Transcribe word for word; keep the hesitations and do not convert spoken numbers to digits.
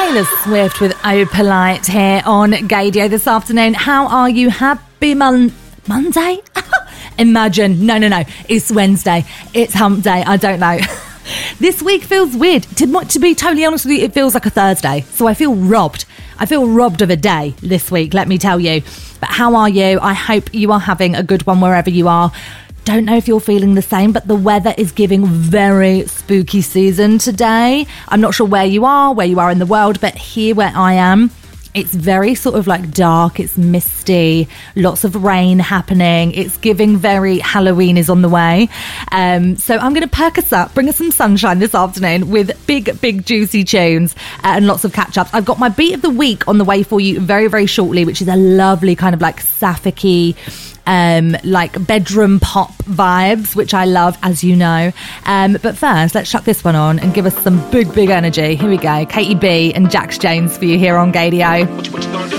Taylor Swift with Oh Polite here on Gaydio this afternoon. How are you? Happy mon- Monday? Imagine. No, no, no. It's Wednesday. It's hump day. I don't know. This week feels weird. To, to be totally honest with you, it feels like a Thursday. So I feel robbed. I feel robbed of a day this week, let me tell you. But how are you? I hope you are having a good one wherever you are. Don't know if you're feeling the same, but the weather is giving very spooky season today. I'm not sure where you are, where you are in the world, but here where I am, it's very sort of like dark, it's misty, lots of rain happening. It's giving very Halloween is on the way. Um, so I'm going to perk us up, bring us some sunshine this afternoon with big, big juicy tunes uh, and lots of catch-ups. I've got my beat of the week on the way for you very, very shortly, which is a lovely kind of like sapphic-y, um, like bedroom pop vibes, which I love, as you know. Um, but first, let's chuck this one on and give us some big, big energy. Here we go. Katie B and Jax Jones for you here on Gaydio. What you, what you gonna do?